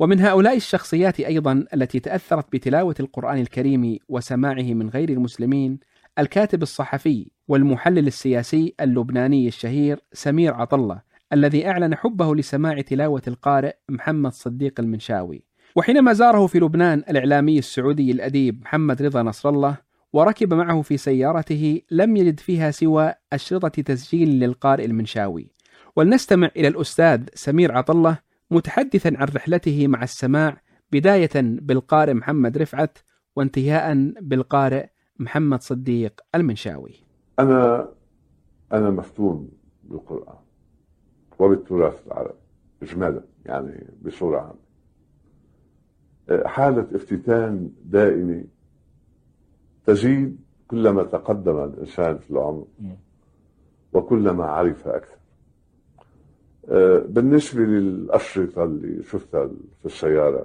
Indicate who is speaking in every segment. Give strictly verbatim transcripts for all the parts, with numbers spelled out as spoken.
Speaker 1: ومن هؤلاء الشخصيات أيضا التي تأثرت بتلاوة القرآن الكريم وسماعه من غير المسلمين الكاتب الصحفي والمحلل السياسي اللبناني الشهير سمير عطلة، الذي أعلن حبه لسماع تلاوة القارئ محمد صديق المنشاوي. وحينما زاره في لبنان الإعلامي السعودي الأديب محمد رضا نصر الله وركب معه في سيارته لم يجد فيها سوى أشرطة تسجيل للقارئ المنشاوي. ولنستمع إلى الأستاذ سمير عطلة متحدثا عن رحلته مع السماع، بداية بالقارئ محمد رفعت وانتهاء بالقارئ محمد صديق المنشاوي.
Speaker 2: أنا أنا مفتون بالقرآن وبالتراث العربي إجمالا، يعني بصورة عامة. حالة افتتان دائمة تزيد كلما تقدم الإنسان في العمر وكلما عرف أكثر. بالنسبة للأشرطة اللي شفتها في السيارة،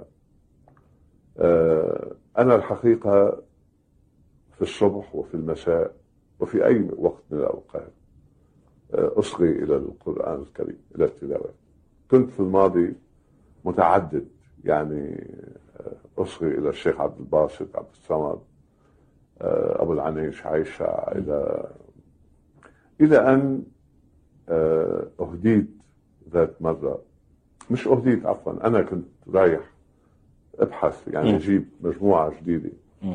Speaker 2: أنا الحقيقة في الصبح وفي المساء وفي أي وقت من الأوقات أصغي إلى القرآن الكريم، إلى التلاوة. كنت في الماضي متعدد، يعني أصغي إلى الشيخ عبد الباسط، عبد الصمد، أبو العنيش، عيشة، إلى إلى أن أهديت ذات مرة، مش أهديت عفوا، أنا كنت رايح أبحث يعني أجيب مجموعة جديدة،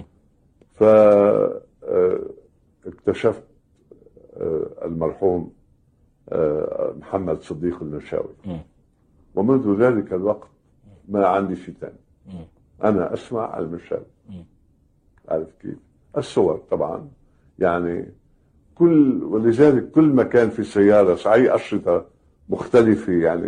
Speaker 2: فاكتشفت المرحوم محمد صديق المنشاوي، ومنذ ذلك الوقت ما عندي شيء ثاني، أنا أسمع المنشاوي. عارف كيف؟ الصور طبعا يعني كل، ولذلك كل مكان في السيارة صحيح أشرطة مختلفة يعني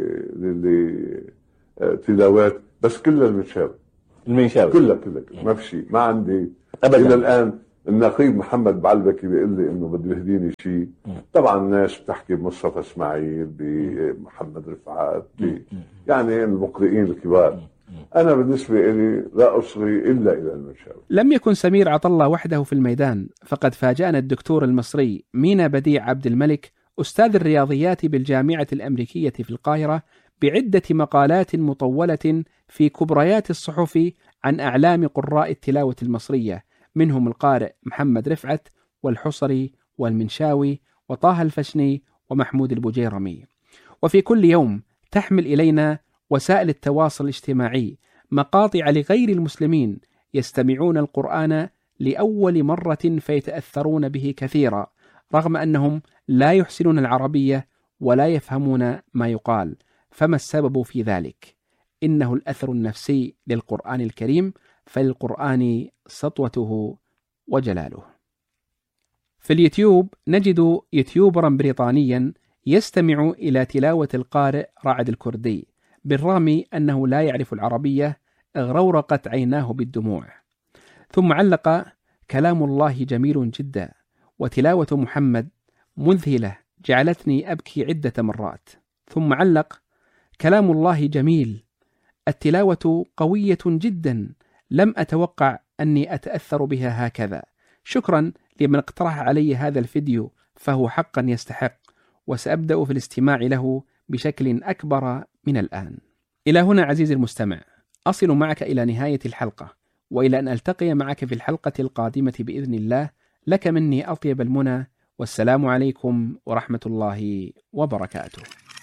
Speaker 2: لتلاوات، بس كلها المنشاوي
Speaker 3: المنشاوي
Speaker 2: كلها كلها, كلها. ما في شيء، ما عندي
Speaker 3: أبداً.
Speaker 2: إلى الآن النقيب محمد بعلبكي بيقول لي إنه بده يهديني شيء. طبعا الناس بتحكي بمصطفى إسماعيل، بمحمد رفعت، يعني المقرئين الكبار. أنا بالنسبة لي لا أصغي إلا إلى المنشاوي.
Speaker 1: لم يكن سمير عطلة وحده في الميدان، فقد فاجأنا الدكتور المصري مينا بديع عبد الملك أستاذ الرياضيات بالجامعة الأمريكية في القاهرة بعدة مقالات مطولة في كبريات الصحف عن أعلام قراء التلاوة المصرية، منهم القارئ محمد رفعت والحصري والمنشاوي وطه الفشني ومحمود البجيرمي. وفي كل يوم تحمل إلينا وسائل التواصل الاجتماعي مقاطع لغير المسلمين يستمعون القرآن لأول مرة فيتأثرون به كثيرا، رغم أنهم لا يحسنون العربية ولا يفهمون ما يقال. فما السبب في ذلك؟ إنه الأثر النفسي للقرآن الكريم، فللقرآن سطوته وجلاله. في اليوتيوب نجد يوتيوبرا بريطانيا يستمع إلى تلاوة القارئ رعد الكردي، بالرغم أنه لا يعرف العربية، اغرورقت عيناه بالدموع. ثم علق: كلام الله جميل جدا، وتلاوة محمد مذهلة جعلتني أبكي عدة مرات. ثم علق: كلام الله جميل، التلاوة قوية جدا، لم أتوقع أني أتأثر بها هكذا. شكرا لمن اقترح علي هذا الفيديو، فهو حقا يستحق، وسأبدأ في الاستماع له بشكل أكبر من الآن. إلى هنا عزيزي المستمع أصل معك إلى نهاية الحلقة، وإلى أن ألتقي معك في الحلقة القادمة بإذن الله، لك مني أطيب المنى، والسلام عليكم ورحمة الله وبركاته.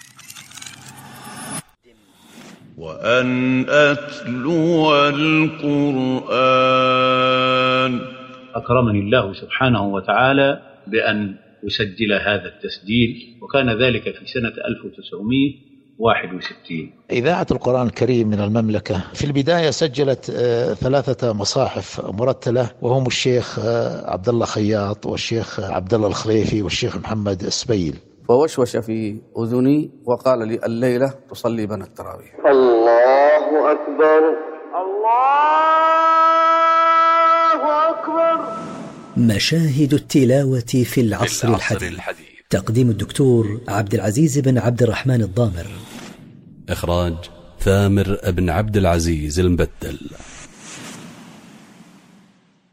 Speaker 4: وأن أتلو القرآن.
Speaker 5: أكرمني الله سبحانه وتعالى بأن أسجل هذا التسجيل، وكان ذلك في سنة ألف وتسعمائة وواحد وستين.
Speaker 6: إذاعة القرآن الكريم من المملكة في البداية سجلت ثلاثة مصاحف مرتلة، وهم الشيخ عبد الله خياط والشيخ عبد الله الخليفي والشيخ محمد السبيل.
Speaker 7: فوشوش في أذني وقال لي: الليلة تصلي بنا التراويح.
Speaker 8: الله أكبر، الله أكبر.
Speaker 9: مشاهد التلاوة في العصر, العصر الحديث. الحديث تقديم الدكتور عبد العزيز بن عبد الرحمن الضامر،
Speaker 10: إخراج ثامر بن عبد العزيز المبدل.